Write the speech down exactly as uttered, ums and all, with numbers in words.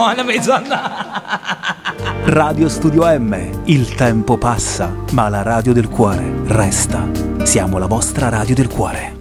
una mezz'anna. Radio Studio M, il tempo passa, ma la radio del cuore resta. Siamo la vostra radio del cuore.